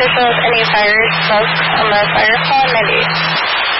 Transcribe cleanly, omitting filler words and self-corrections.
shows any fire smoke on the fire call 98.